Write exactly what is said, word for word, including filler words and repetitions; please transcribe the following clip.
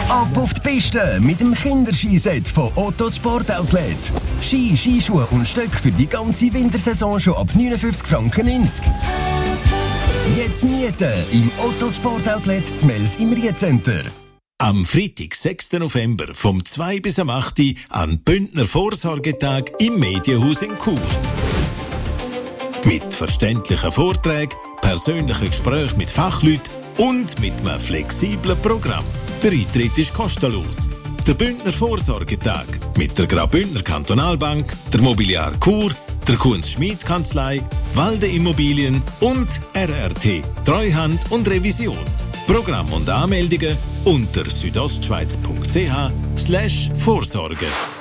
Ab auf die Piste mit dem Kinderskiset von Otto Sport Outlet. Ski, Skischuhe und Stöcke für die ganze Wintersaison schon ab neunundfünfzig Franken neunzig. Jetzt mieten im Otto Sport Outlet zu Mels im Riecenter. Am Freitag, sechsten November, vom zwei bis am acht an Bündner Vorsorgetag im Medienhaus in Chur. Mit verständlichen Vorträgen, persönlichen Gesprächen mit Fachleuten und mit einem flexiblen Programm. Der Eintritt ist kostenlos. Der Bündner Vorsorgetag mit der Graubündner Kantonalbank, der Mobiliar Chur, der Kunz Schmid Kanzlei, Walde Immobilien und R R T, Treuhand und Revision. Programm und Anmeldungen unter südostschweiz punkt c h slash Vorsorge.